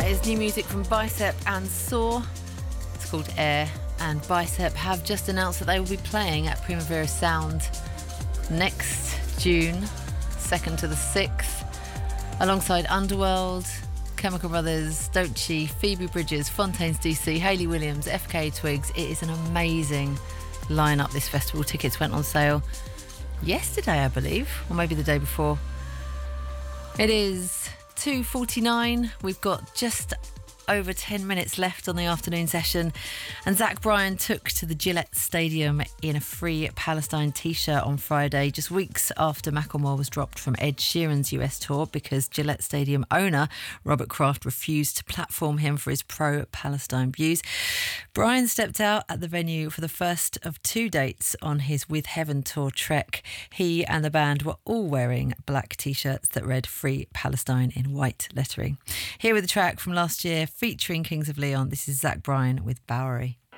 is new music from Bicep and Saw. It's called Air, and Bicep have just announced that they will be playing at Primavera Sound next June 2nd to the 6th, alongside Underworld, Chemical Brothers, Doechii, Phoebe Bridgers, Fontaines DC, Hayley Williams, FKA Twigs. It is an amazing lineup, this festival. Tickets went on sale yesterday, I believe, or maybe the day before. It is 2:49. We've got just over 10 minutes left on the afternoon session, and Zach Bryan took to the Gillette Stadium in a Free Palestine t-shirt on Friday, just weeks after Macklemore was dropped from Ed Sheeran's US tour because Gillette Stadium owner Robert Kraft refused to platform him for his pro-Palestine views. Bryan stepped out at the venue for the first of two dates on his With Heaven tour trek. He and the band were all wearing black t-shirts that read Free Palestine in white lettering. Here with the track from last year featuring Kings of Leon, this is Zach Bryan with Bowery.